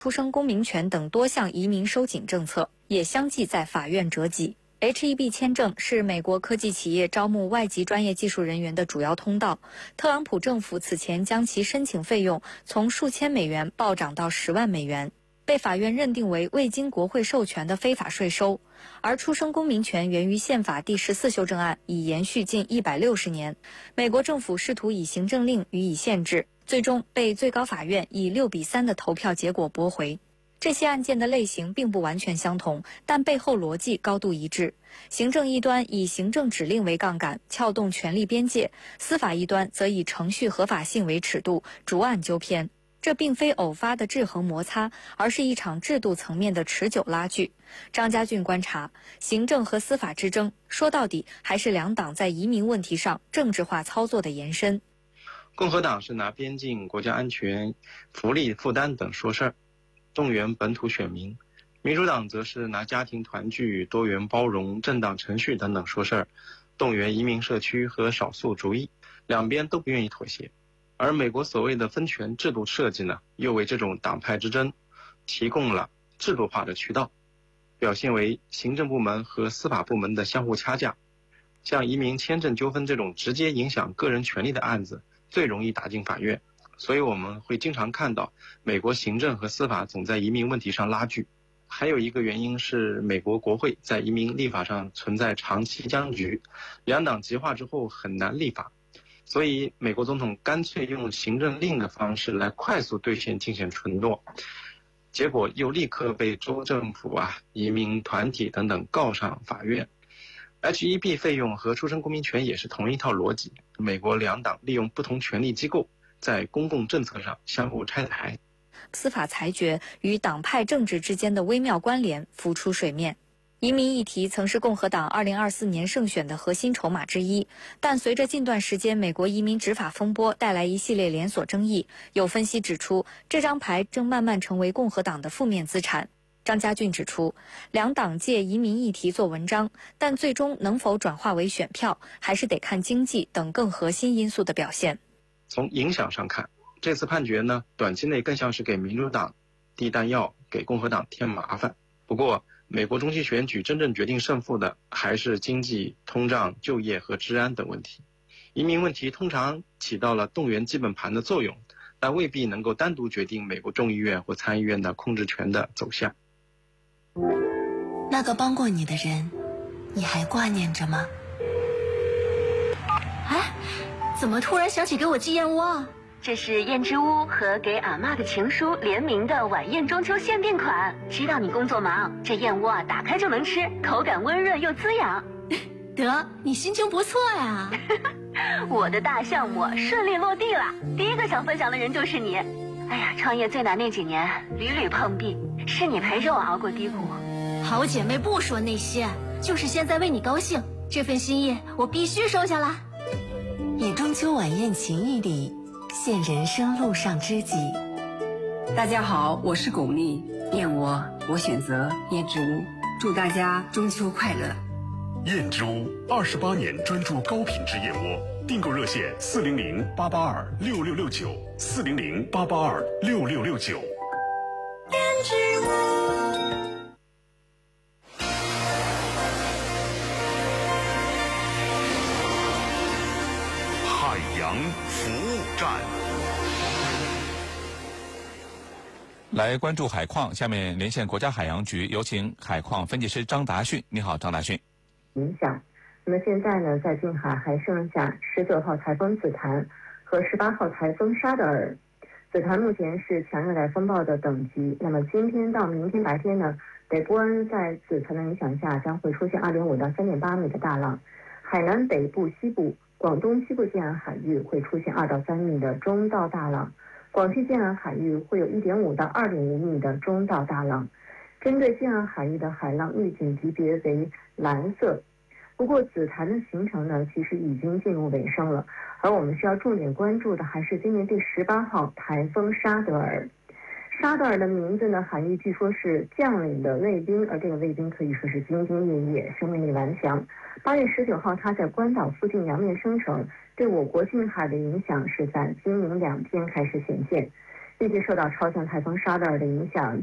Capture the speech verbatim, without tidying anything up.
出生公民权等多项移民收紧政策也相继在法院折戟。H 一 B 签证是美国科技企业招募外籍专业技术人员的主要通道。特朗普政府此前将其申请费用从数千美元暴涨到十万美元，被法院认定为未经国会授权的非法税收。而出生公民权源于宪法第十四修正案，已延续近一百六十年。美国政府试图以行政令予以限制，最终被最高法院以六比三的投票结果驳回。这些案件的类型并不完全相同，但背后逻辑高度一致。行政一端以行政指令为杠杆，撬动权力边界；司法一端则以程序合法性为尺度，逐案纠偏。这并非偶发的制衡摩擦，而是一场制度层面的持久拉锯。张家俊观察，行政和司法之争，说到底还是两党在移民问题上政治化操作的延伸。 共和党是拿边境、国家安全、福利负担等说事儿，动员本土选民；民主党则是拿家庭团聚、多元包容、政党程序等等说事儿，动员移民社区和少数族裔。两边都不愿意妥协。而美国所谓的分权制度设计呢，又为这种党派之争提供了制度化的渠道，表现为行政部门和司法部门的相互掐架。像移民签证纠纷这种直接影响个人权利的案子，最容易打进法院。所以我们会经常看到美国行政和司法总在移民问题上拉锯。还有一个原因是美国国会在移民立法上存在长期僵局，两党极化之后很难立法，所以美国总统干脆用行政令的方式来快速兑现竞选承诺，结果又立刻被州政府啊、移民团体等等告上法院。H 一 B 费用和出生公民权也是同一套逻辑，美国两党利用不同权力机构在公共政策上相互拆台。 司法裁决与党派政治之间的微妙关联浮出水面。移民议题曾是共和党二零二四年胜选的核心筹码之一，但随着近段时间美国移民执法风波带来一系列连锁争议，有分析指出，这张牌正慢慢成为共和党的负面资产。张家俊指出，两党借移民议题做文章，但最终能否转化为选票，还是得看经济等更核心因素的表现。 从影响上看，这次判决呢，短期内更像是给民主党递弹药，给共和党添麻烦。不过美国中期选举真正决定胜负的还是经济、通胀、就业和治安等问题。移民问题通常起到了动员基本盘的作用，但未必能够单独决定美国众议院或参议院的控制权的走向。 那个帮过你的人，你还挂念着吗？ 哎，怎么突然想起给我寄燕窝啊？这是燕之屋和给俺妈的情书联名的晚宴中秋限定款。知道你工作忙，这燕窝啊打开就能吃，口感温润又滋养。 得，你心情不错呀。 我的大项目顺利落地了，第一个想分享的人就是你。哎呀，创业最难那几年屡屡碰壁，是你陪着我熬过低谷。 好姐妹不说那些，就是现在为你高兴，这份心意我必须收下啦。 以中秋晚宴情谊里现人生路上知己。 大家好，我是巩俐，燕窝我选择燕之屋，祝大家中秋快乐。 燕之屋二十八年专注高品质燕窝，订购热线四零零八八二六六六九四零零八八二六六六九。 燕之屋。 海洋服务站， 来关注海况。下面连线国家海洋局，有请海况分析师张达训。你好，张达训。 影响。那么现在呢，在近海还剩下十九号台风紫檀和十八号台风沙德尔。紫檀目前是强热带风暴的等级。那么今天到明天白天呢，北部湾在紫檀的影响下将会出现二点五到三点八米的大浪，海南北部、西部、广东西部沿岸海域会出现二到三米的中到大浪，广西沿岸海域会有一点五到二点五米的中到大浪。针对沿岸海域的海浪预警级别为蓝色。不过紫檀的形成呢，其实已经进入尾声了，而我们需要重点关注的还是今年第十八号台风沙德尔。沙德尔的名字呢，含义据说是将领的卫兵，而这个卫兵可以说是兢兢业业，生命力顽强。八月十九号，它在关岛附近洋面生成，对我国近海的影响是在今明两天开始显现。 预计受到超强台风沙德尔的影响，